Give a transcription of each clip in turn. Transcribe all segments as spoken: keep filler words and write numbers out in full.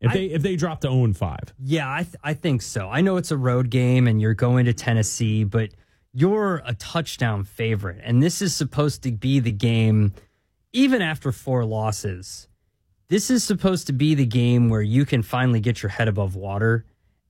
If I, they if they drop to oh and five. Yeah, I th- I think so. I know it's a road game and you're going to Tennessee, but you're a touchdown favorite. And this is supposed to be the game, even after four losses, this is supposed to be the game where you can finally get your head above water.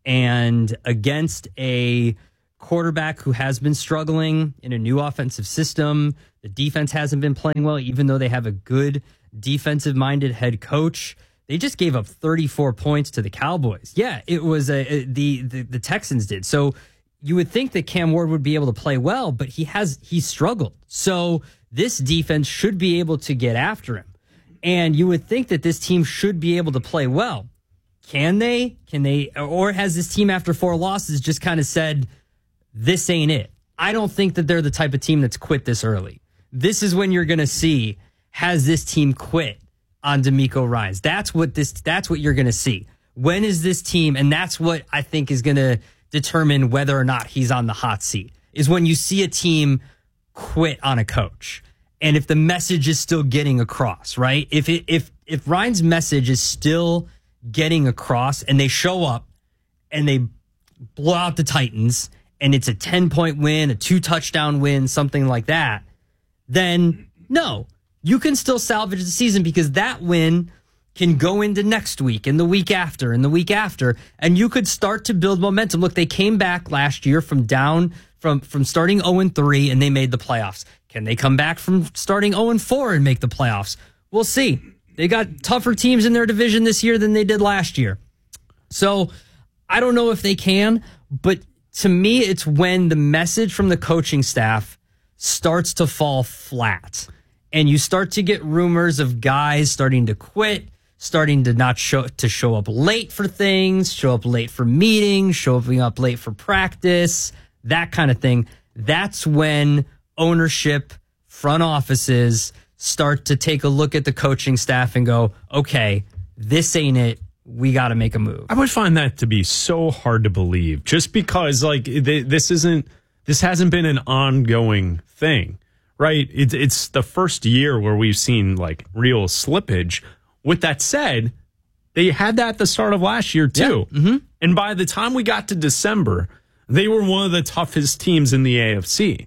And against a quarterback who has been struggling in a new offensive system, the defense hasn't been playing well, even though they have a good defensive-minded head coach. They just gave up thirty-four points to the Cowboys. Yeah, it was a, a the, the the Texans did. So you would think that Cam Ward would be able to play well, but he has he struggled. So this defense should be able to get after him. And you would think that this team should be able to play well. Can they? Can they? Or has this team after four losses just kind of said, this ain't it? I don't think that they're the type of team that's quit this early. This is when you're going to see, has this team quit on DeMeco Ryans? That's what this. That's what you're going to see. When is this team? And that's what I think is going to determine whether or not he's on the hot seat, is when you see a team quit on a coach. And if the message is still getting across, right? If it, if if Ryan's message is still getting across and they show up and they blow out the Titans and it's a ten-point win, a two-touchdown win, something like that, then no, you can still salvage the season because that win can go into next week and the week after and the week after, and you could start to build momentum. Look, they came back last year from down from from starting oh and three and they made the playoffs. Can they come back from starting oh and four and make the playoffs? We'll see. They got tougher teams in their division this year than they did last year. So I don't know if they can, but to me, it's when the message from the coaching staff starts to fall flat and you start to get rumors of guys starting to quit, starting to not show to show up late for things, show up late for meetings, showing up late for practice, that kind of thing. That's when ownership, front offices start to take a look at the coaching staff and go, okay, this ain't it. We got to make a move. I would find that to be so hard to believe just because like this isn't, this hasn't been an ongoing thing, right? It's, it's the first year where we've seen like real slippage. With that said, they had that at the start of last year too. Yeah. Mm-hmm. And by the time we got to December, they were one of the toughest teams in the A F C.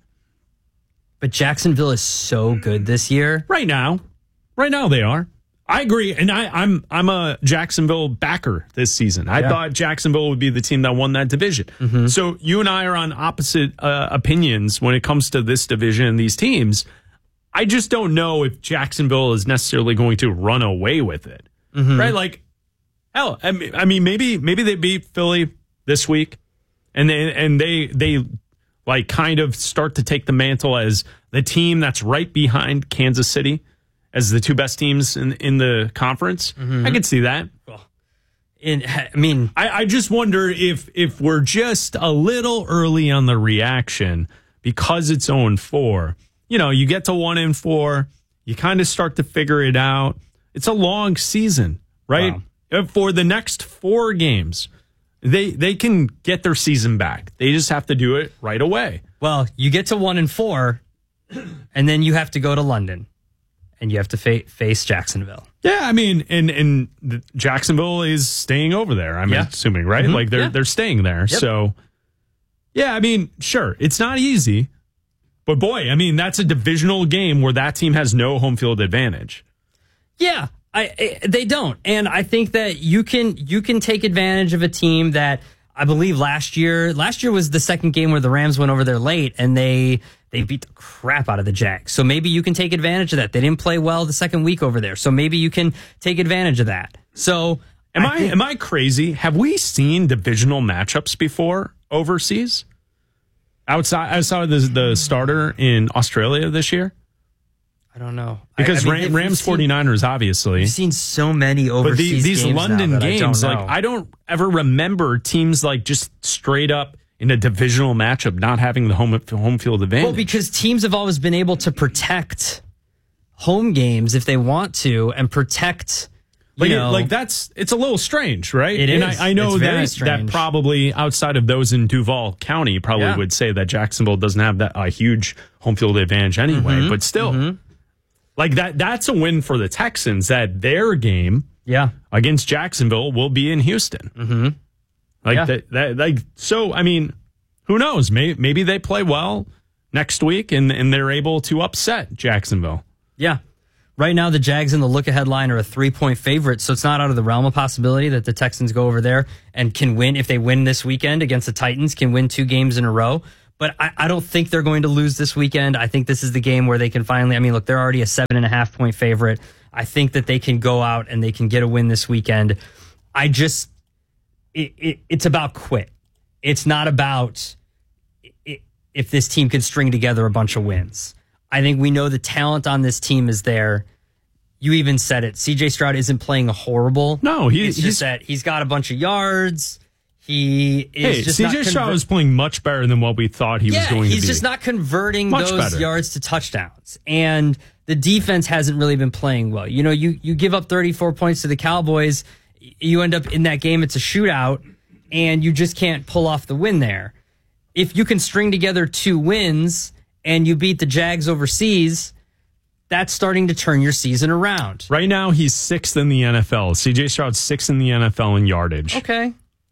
But Jacksonville is so good this year. Right now. Right now they are. I agree. And I, I'm I'm a Jacksonville backer this season. I yeah. thought Jacksonville would be the team that won that division. Mm-hmm. So you and I are on opposite uh, opinions when it comes to this division and these teams. I just don't know if Jacksonville is necessarily going to run away with it. Mm-hmm. Right? Like, hell, I mean, I mean, maybe maybe they beat Philly this week and they, and they they like kind of start to take the mantle as the team that's right behind Kansas City as the two best teams in in the conference. Mm-hmm. I could see that. Well, in, I mean, I, I just wonder if if we're just a little early on the reaction because it's oh and four. You know, you get to one and four, you kind of start to figure it out. It's a long season, right? Wow. For the next four games, they they can get their season back. They just have to do it right away. Well, you get to one and four, and then you have to go to London, and you have to fa- face Jacksonville. Yeah, I mean, and and the, Jacksonville is staying over there. I'm yeah. assuming, right? Mm-hmm. Like they're yeah. they're staying there. Yep. So, yeah, I mean, sure, it's not easy, but boy, I mean, that's a divisional game where that team has no home field advantage. Yeah. I, I, they don't, and I think that you can you can take advantage of a team that I believe last year last year was the second game where the Rams went over there late and they they beat the crap out of the Jags. So maybe you can take advantage of that. They didn't play well the second week over there, so maybe you can take advantage of that. So am I, I think, am I crazy? Have we seen divisional matchups before overseas? Outside outside the the starter in Australia this year? I don't know. Because I, I mean, Rams seen, 49ers, obviously. We've seen so many overseas but the, these games London now games, I like I don't ever remember teams like just straight up in a divisional matchup not having the home home field advantage. Well, because teams have always been able to protect home games if they want to and protect. You like, know, it, like that's it's a little strange, right? It and is. I, I know it's that strange. that probably outside of those in Duval County probably yeah. would say that Jacksonville doesn't have that a huge home field advantage anyway. Mm-hmm. But still. Mm-hmm. Like that, that's a win for the Texans that their game Yeah. against Jacksonville will be in Houston. Mm-hmm. Like Yeah. that, that, like so. I mean, who knows? Maybe maybe they play well next week and and they're able to upset Jacksonville. Yeah. Right now, the Jags in the look-ahead line are a three-point favorite, so it's not out of the realm of possibility that the Texans go over there and can win. If they win this weekend against the Titans, can win two games in a row. But I, I don't think they're going to lose this weekend. I think this is the game where they can finally, I mean, look, they're already a seven and a half point favorite. I think that they can go out and they can get a win this weekend. I just, it, it, it's about quit. It's not about it, if this team can string together a bunch of wins. I think we know the talent on this team is there. You even said it. C J Stroud isn't playing horrible. No, he, it's he's just that he's got a bunch of yards. He is hey, just C J not conver- Stroud is playing much better than what we thought he yeah, was going to be. he's just not converting Much those better. yards to touchdowns. And the defense hasn't really been playing well. You know, you, you give up thirty-four points to the Cowboys, you end up in that game, it's a shootout, and you just can't pull off the win there. If you can string together two wins and you beat the Jags overseas, that's starting to turn your season around. Right now, he's sixth in the N F L. C J Stroud's sixth in the N F L in yardage. Okay.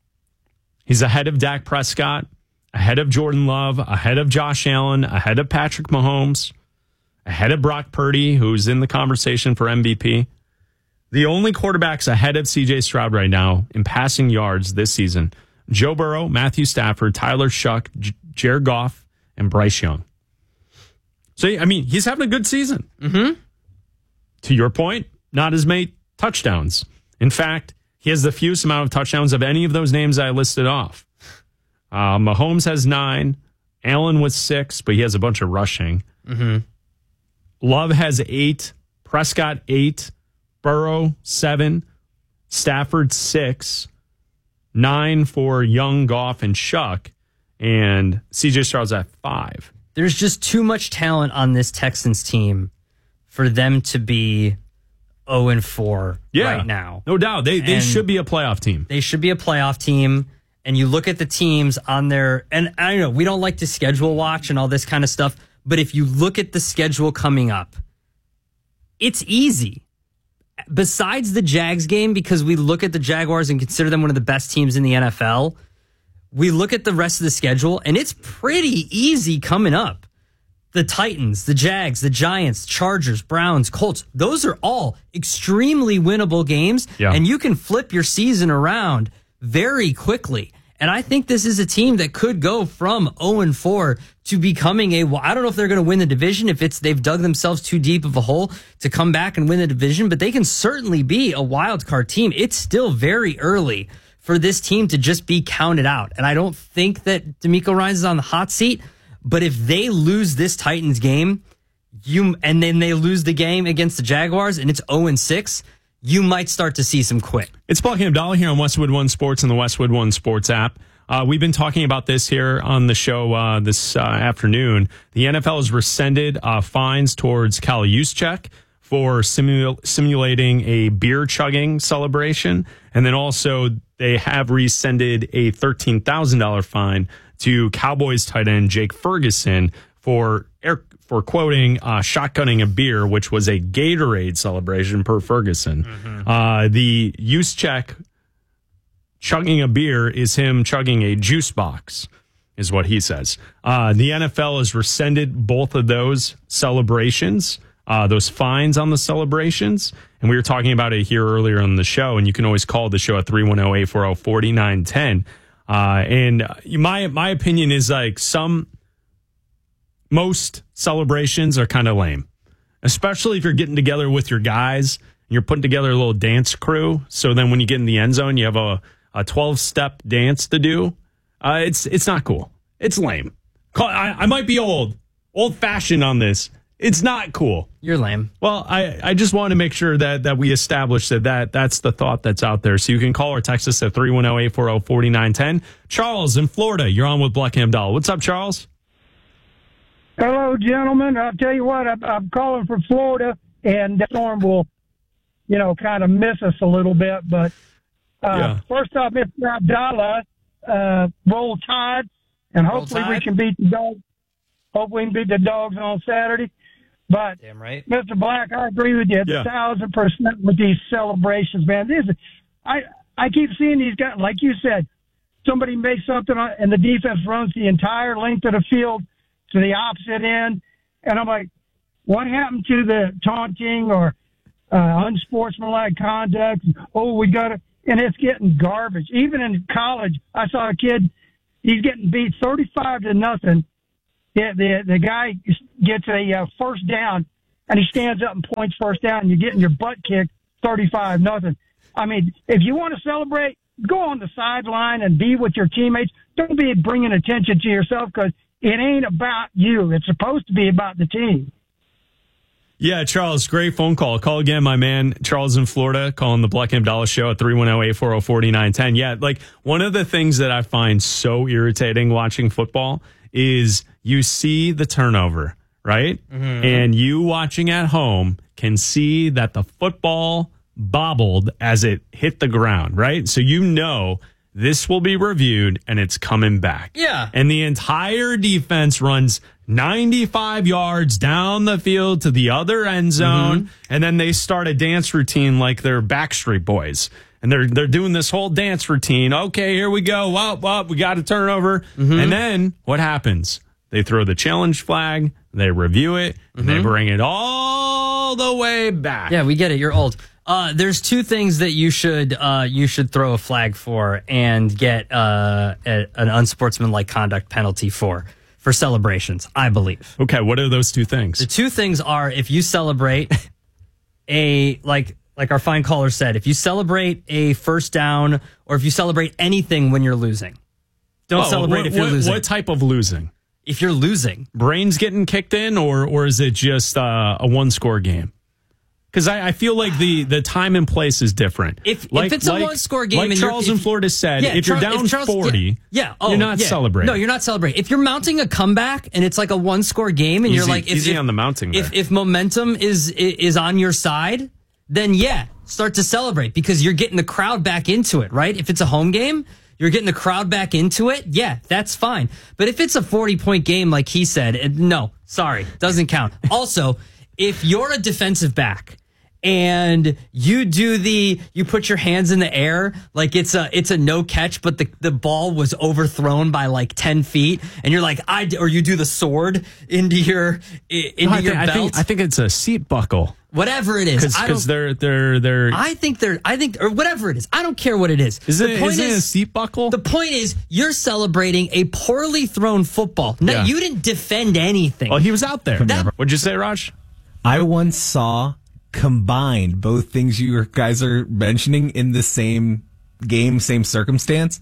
He's ahead of Dak Prescott, ahead of Jordan Love, ahead of Josh Allen, ahead of Patrick Mahomes, ahead of Brock Purdy, who's in the conversation for M V P. The only quarterbacks ahead of C J Stroud right now in passing yards this season, Joe Burrow, Matthew Stafford, Tyler Shuck, J- Jared Goff, and Bryce Young. So, I mean, he's having a good season. Mm-hmm. To your point, not as many touchdowns. In fact, he has the fewest amount of touchdowns of any of those names I listed off. Uh, Mahomes has nine. Allen with six, but he has a bunch of rushing. Mm-hmm. Love has eight. Prescott, eight. Burrow, seven. Stafford, six. Nine for Young, Goff, and Shuck. And C J Stroud's at five. There's just too much talent on this Texans team for them to be oh and four Yeah, right now. No doubt. They they And should be a playoff team. They should be a playoff team. And you look at the teams on their, and I know we don't like to schedule watch and all this kind of stuff, but if you look at the schedule coming up, it's easy. Besides the Jags game, because we look at the Jaguars and consider them one of the best teams in the N F L, we look at the rest of the schedule, and it's pretty easy coming up. The Titans, the Jags, the Giants, Chargers, Browns, Colts, those are all extremely winnable games, Yeah. and you can flip your season around very quickly. And I think this is a team that could go from oh and four to becoming a, well, I don't know if they're going to win the division, if it's they've dug themselves too deep of a hole to come back and win the division, but they can certainly be a wild card team. It's still very early for this team to just be counted out. And I don't think that DeMeco Ryans is on the hot seat, but if they lose this Titans game, you and then they lose the game against the Jaguars and it's oh and six, you might start to see some quit. It's Bucky Abdallah here on Westwood One Sports and the Westwood One Sports app. Uh, we've been talking about this here on the show uh, this uh, afternoon. The N F L has rescinded uh, fines towards Kyle Juszczyk for simul- simulating a beer chugging celebration. And then also they have rescinded a thirteen thousand dollars fine to Cowboys tight end Jake Ferguson for air, for quoting uh, shotgunning a beer, which was a Gatorade celebration per Ferguson. Mm-hmm. Uh, the Juszczyk chugging a beer is him chugging a juice box, is what he says. Uh, the N F L has rescinded both of those celebrations, uh, those fines on the celebrations. And we were talking about it here earlier on the show, and you can always call the show at three one zero, eight four zero, four nine one zero. Uh, and my my opinion is like some, most celebrations are kind of lame, especially if you're getting together with your guys and you're putting together a little dance crew. So then when you get in the end zone, you have a, a twelve step dance to do. Uh, it's it's not cool. It's lame. I, I might be old, old fashioned on this. It's not cool. You're lame. Well, I, I just want to make sure that, that we establish that, that that's the thought that's out there. So you can call or text us at three one zero, eight four zero, four nine one zero. Charles in Florida, you're on with Bucky Abdallah. What's up, Charles? Hello, gentlemen. I'll tell you what, I'm, I'm calling from Florida, and the storm will, you know, kind of miss us a little bit. But uh, Yeah. first off, Mister Abdallah, uh, roll tide, and Roll hopefully Tide. we can beat the dogs. Hopefully we can beat the dogs on Saturday. But, Damn right. Mister Black, I agree with you a Yeah. thousand percent with these celebrations, man. This is, I, I keep seeing these guys, like you said, somebody makes something on, and the defense runs the entire length of the field to the opposite end. And I'm like, what happened to the taunting or uh, unsportsmanlike conduct? Oh, we got to, and it's getting garbage. Even in college, I saw a kid, he's getting beat thirty-five to nothing. The, the, the guy gets a uh, first down, and he stands up and points first down, and you're getting your butt kicked thirty-five nothing. I mean, if you want to celebrate, go on the sideline and be with your teammates. Don't be bringing attention to yourself because it ain't about you. It's supposed to be about the team. Yeah, Charles, great phone call. Call again, my man. Charles in Florida, calling the Black and Abdallah show at three one zero, eight four zero, four nine one zero. Yeah, like one of the things that I find so irritating watching football is you see the turnover, right? Mm-hmm. And you watching at home can see that the football bobbled as it hit the ground, right? So you know this will be reviewed and it's coming back. Yeah. And the entire defense runs ninety-five yards down the field to the other end zone, mm-hmm. and then they start a dance routine like they're Backstreet Boys. And they're they're doing this whole dance routine. Okay, here we go. Well, well, we got a turnover. Mm-hmm. And then what happens? They throw the challenge flag, they review it, and mm-hmm. they bring it all the way back. Yeah, we get it. You're old. Uh, there's two things that you should uh, you should throw a flag for and get uh, a, an unsportsmanlike conduct penalty for for celebrations, I believe. Okay, what are those two things? The two things are if you celebrate a like like our fine caller said, if you celebrate a first down or if you celebrate anything when you're losing. Don't oh, celebrate what, if you're what, losing. What type of losing? If you're losing. Brains getting kicked in, or or is it just uh, a one-score game? Because I, I feel like the, the time and place is different. If, like, if it's a like, one-score game, like and Charles in Florida said, yeah, if Char- you're down if Charles, forty, yeah, yeah. Oh, you're not yeah. celebrating. No, you're not celebrating. If you're mounting a comeback and it's like a one-score game, and easy, you're like, if, easy if, on the mounting. There. If if momentum is is on your side, then yeah, start to celebrate because you're getting the crowd back into it, right? If it's a home game, you're getting the crowd back into it. Yeah, that's fine. But if it's a forty-point game, like he said, it, no, sorry, doesn't count. Also, if you're a defensive back and you do the, you put your hands in the air like it's a it's a no catch, but the, the ball was overthrown by like ten feet, and you're like, I, or you do the sword into your into no, I your think, belt. I think, I think it's a seat buckle. Whatever it is, because they're they're they're. I think they're. I think or whatever it is. I don't care what it is. Is it, the point is it is, a seat buckle? The point is, you're celebrating a poorly thrown football. No, Yeah. you didn't defend anything. Well, he was out there. That- What'd you say, Raj? I once saw combined both things you guys are mentioning in the same game, same circumstance.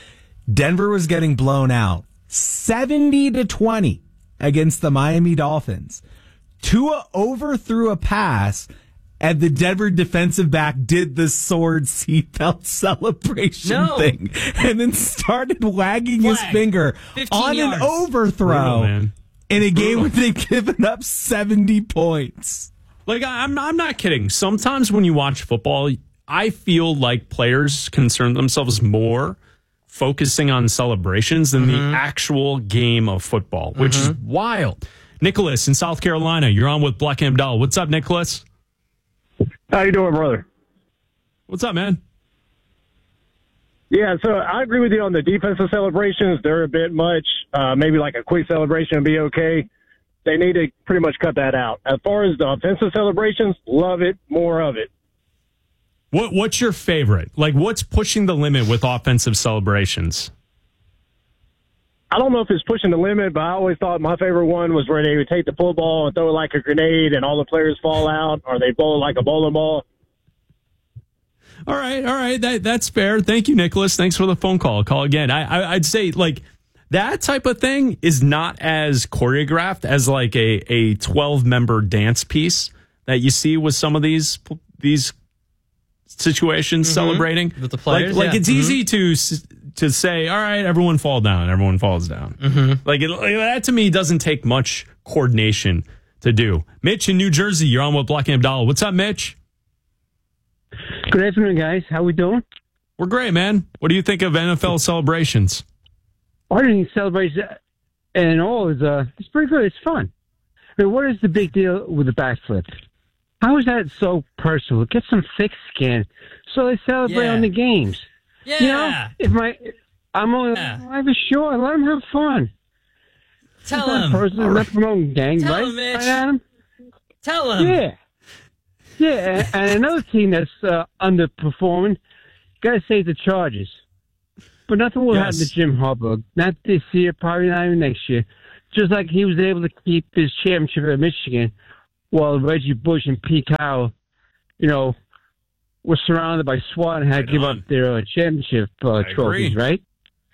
Denver was getting blown out seventy to twenty against the Miami Dolphins. Tua overthrew a pass, and the Denver defensive back did the sword seatbelt celebration No. thing and then started wagging Flag. his finger on yards. an overthrow Brutal, man. in a game where they've given up seventy points. Like I- I'm I'm not kidding. Sometimes when you watch football, I feel like players concern themselves more focusing on celebrations than Mm-hmm. the actual game of football, which Mm-hmm. is wild. Nicholas in South Carolina, you're on with Black and Abdallah. What's up, Nicholas? How you doing, brother? What's up, man? Yeah, so I agree with you on the defensive celebrations. They're a bit much. Uh, maybe like a quick celebration would be okay. They need to pretty much cut that out. As far as the offensive celebrations, love it, more of it. What What's your favorite? Like, what's pushing the limit with offensive celebrations? I don't know if it's pushing the limit, but I always thought my favorite one was where they would take the football and throw it like a grenade and all the players fall out, or they bowl it like a bowling ball. All right, all right, that that's fair. Thank you, Nicholas. Thanks for the phone call. Call again. I, I I'd say like that type of thing is not as choreographed as like a a twelve member dance piece that you see with some of these these situations celebrating With the players, Like, like yeah. it's easy to s- to say, all right, everyone fall down, everyone falls down. Mm-hmm. Like, it, like that to me doesn't take much coordination to do. Mitch in New Jersey, you're on with Black and Abdallah. What's up, Mitch? Good afternoon, guys. How we doing? We're great, man. What do you think of N F L celebrations? I didn't celebrate and all is uh, it's pretty good. It's fun. I mean, what is the big deal with the backflip? How is that so personal? Get some thick skin so they celebrate Yeah. on the games. Yeah. You know, if my, I'm only Yeah. life is short. Let them have fun. Tell It's not him. personal. Not promoting gang, Tell right? him, Mitch. Right, Adam? Tell him. Yeah. Yeah, and, and another team that's uh, underperforming, got to say the Chargers. But nothing will happen to Yes. Jim Harbaugh. Not this year, probably not even next year. Just like he was able to keep his championship at Michigan while Reggie Bush and Pete Carroll, you know, were surrounded by SWAT and had Right to give on. up their uh, championship uh, I trophies, agree. right?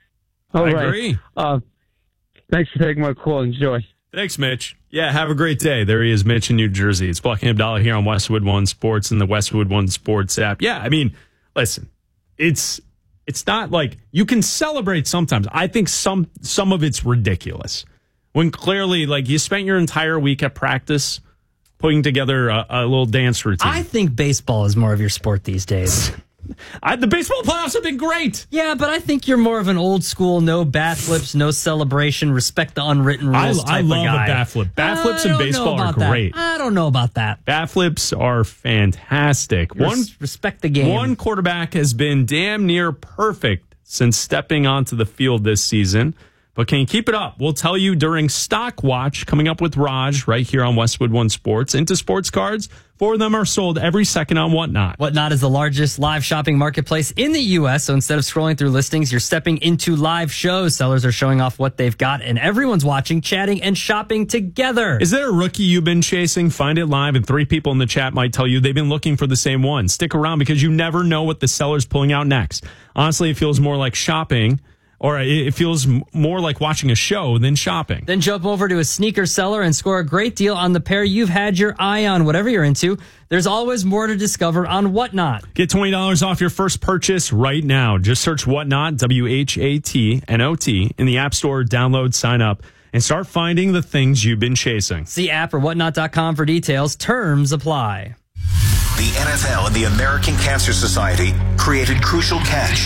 All I right. agree. Uh, thanks for taking my call. Enjoy. Thanks, Mitch. Yeah, have a great day. There he is, Mitch in New Jersey. It's Bucky Abdallah here on Westwood One Sports and the Westwood One Sports app. Yeah, I mean, listen, it's it's not like you can celebrate sometimes. I think some some of it's ridiculous. When clearly, like, you spent your entire week at practice putting together a, a little dance routine. I think baseball is more of your sport these days. I, the baseball playoffs have been great. Yeah, but I think you're more of an old school, no bat flips, no celebration, respect the unwritten I, rules I type love of guy. a bat flip. Bat I flips in don't know baseball are about that. great. I don't know about that. Bat flips are fantastic. Res- One respect the game. One quarterback has been damn near perfect since stepping onto the field this season. But can you keep it up? We'll tell you during Stock Watch, coming up with Raj right here on Westwood One Sports. Into sports cards, four of them are sold every second on Whatnot. Whatnot is the largest live shopping marketplace in the U S. So instead of scrolling through listings, you're stepping into live shows. Sellers are showing off what they've got, and everyone's watching, chatting, and shopping together. Is there a rookie you've been chasing? Find it live, and three people in the chat might tell you they've been looking for the same one. Stick around because you never know what the seller's pulling out next. Honestly, it feels more like shopping, or it feels more like watching a show than shopping. Then jump over to a sneaker seller and score a great deal on the pair you've had your eye on. Whatever you're into, there's always more to discover on Whatnot. Get twenty dollars off your first purchase right now. Just search Whatnot, W H A T N O T, in the App Store, download, sign up, and start finding the things you've been chasing. See app or whatnot dot com for details. Terms apply. The N F L and the American Cancer Society created Crucial Catch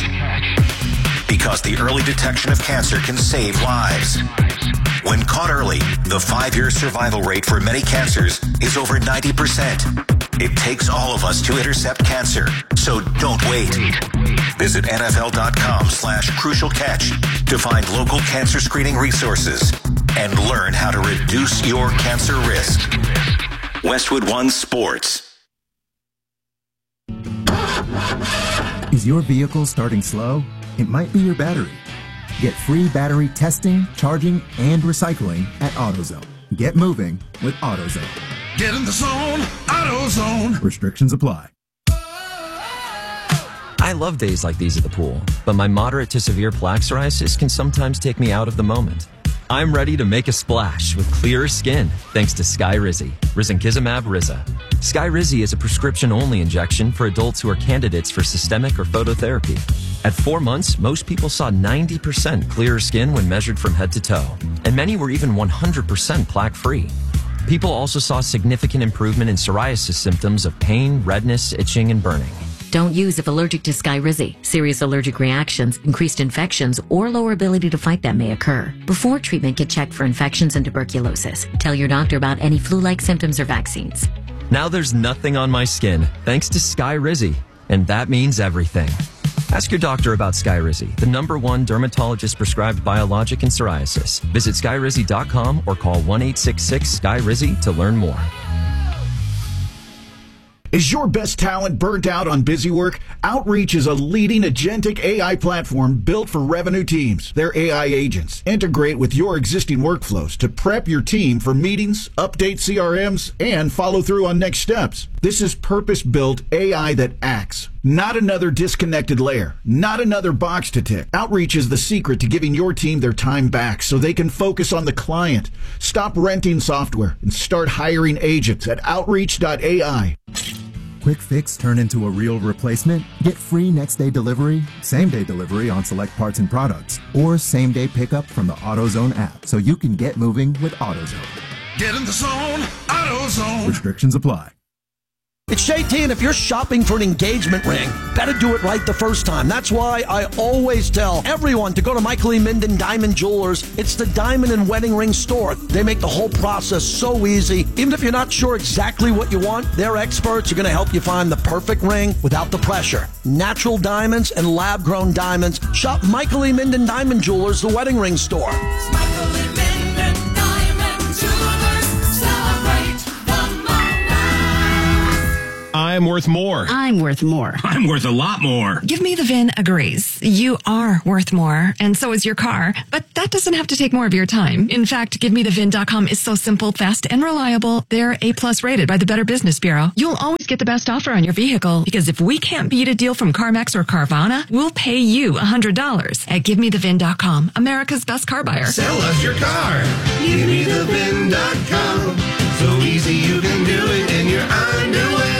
because the early detection of cancer can save lives. When caught early, the five-year survival rate for many cancers is over ninety percent. It takes all of us to intercept cancer, so don't wait. Visit N F L dot com slash crucial catch to find local cancer screening resources and learn how to reduce your cancer risk. Westwood One Sports. Is your vehicle starting slow? It might be your battery. Get free battery testing, charging, and recycling at AutoZone. Get moving with AutoZone. Get in the zone, AutoZone. Restrictions apply. I love days like these at the pool, but my moderate to severe plaque psoriasis can sometimes take me out of the moment. I'm ready to make a splash with clearer skin thanks to Skyrizi, risankizumab Riza. Skyrizi is a prescription-only injection for adults who are candidates for systemic or phototherapy. At four months, most people saw ninety percent clearer skin when measured from head to toe, and many were even one hundred percent plaque-free. People also saw significant improvement in psoriasis symptoms of pain, redness, itching, and burning. Don't use if allergic to Skyrizi. Serious allergic reactions, increased infections, or lower ability to fight them may occur. Before treatment, get checked for infections and tuberculosis. Tell your doctor about any flu-like symptoms or vaccines. Now there's nothing on my skin thanks to Skyrizi, and that means everything. Ask your doctor about Skyrizi, the number one dermatologist-prescribed biologic in psoriasis. Visit skyrizi dot com or call one eight six six S K Y R I Z I to learn more. Is your best talent burnt out on busy work? Outreach is a leading agentic A I platform built for revenue teams. Their A I agents integrate with your existing workflows to prep your team for meetings, update C R Ms, and follow through on next steps. This is purpose-built A I that acts, not another disconnected layer, not another box to tick. Outreach is the secret to giving your team their time back so they can focus on the client. Stop renting software and start hiring agents at outreach dot A I. Quick fix turn into a real replacement? Get free next day delivery, same day delivery on select parts and products, or same day pickup from the AutoZone app so you can get moving with AutoZone. Get in the zone, AutoZone. Restrictions apply. It's J T, and if you're shopping for an engagement ring, better do it right the first time. That's why I always tell everyone to go to Michael E. Minden Diamond Jewelers. It's the diamond and wedding ring store. They make the whole process so easy. Even if you're not sure exactly what you want, their experts are going to help you find the perfect ring without the pressure. Natural diamonds and lab-grown diamonds. Shop Michael E. Minden Diamond Jewelers, the wedding ring store. It's Michael E. Minden Diamond Jewelers. Celebrate the moment. I'm worth more. I'm worth more. I'm worth a lot more. Give Me the V I N agrees. You are worth more, and so is your car. But that doesn't have to take more of your time. In fact, Give Me The V I N dot com is so simple, fast, and reliable. They're A-plus rated by the Better Business Bureau. You'll always get the best offer on your vehicle, because if we can't beat a deal from CarMax or Carvana, we'll pay you one hundred dollars at Give Me The V I N dot com, America's best car buyer. Sell us your car. Give Me The V I N dot com. So easy you can do it in your underwear.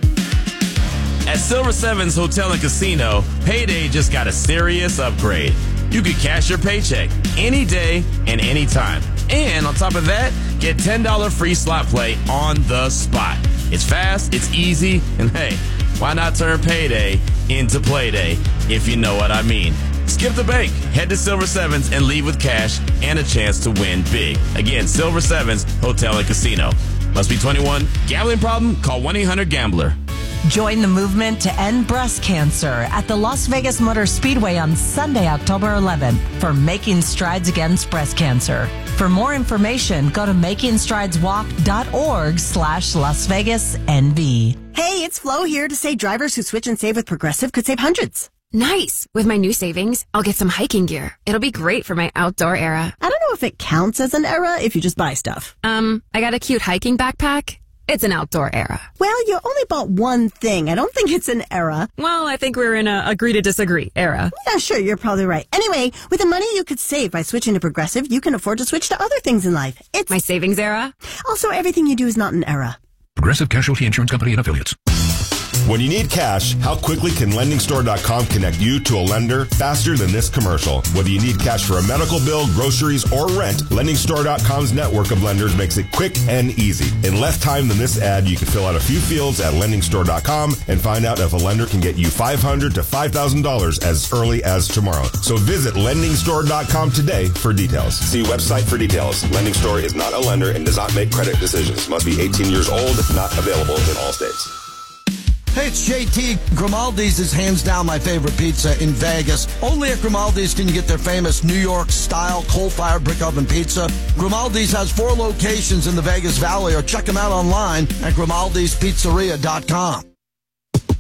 At Silver Sevens Hotel and Casino, Payday just got a serious upgrade. You could cash your paycheck any day and any time. And on top of that, get ten dollars free slot play on the spot. It's fast, it's easy, and hey, why not turn Payday into Playday, if you know what I mean. Skip the bank, head to Silver Sevens and leave with cash and a chance to win big. Again, Silver Sevens Hotel and Casino. Must be twenty-one. Gambling problem? Call one eight hundred gambler. Join the movement to end breast cancer at the Las Vegas Motor Speedway on Sunday, October eleventh for Making Strides Against Breast Cancer. For more information, go to making strides walk dot org slash Las Vegas N V. Hey, it's Flo here to say drivers who switch and save with Progressive could save hundreds. Nice. With my new savings, I'll get some hiking gear. It'll be great for my outdoor era. I don't know if it counts as an era if you just buy stuff. Um, I got a cute hiking backpack. It's an outdoor era. Well, you only bought one thing. I don't think it's an era. Well, I think we're in a agree to disagree era. Yeah, sure, you're probably right. Anyway, with the money you could save by switching to Progressive, you can afford to switch to other things in life. It's my savings era. Also, everything you do is not an era. Progressive Casualty Insurance Company and Affiliates. When you need cash, how quickly can lending store dot com connect you to a lender faster than this commercial? Whether you need cash for a medical bill, groceries, or rent, lending store dot com's network of lenders makes it quick and easy. In less time than this ad, you can fill out a few fields at lending store dot com and find out if a lender can get you five hundred dollars to five thousand dollars as early as tomorrow. So visit lending store dot com today for details. See website for details. Lending Store is not a lender and does not make credit decisions. Must be eighteen years old, not available in all states. Hey, it's J T. Grimaldi's is hands down my favorite pizza in Vegas. Only at Grimaldi's can you get their famous New York-style coal-fired brick oven pizza. Grimaldi's has four locations in the Vegas Valley, or check them out online at grimaldis pizzeria dot com.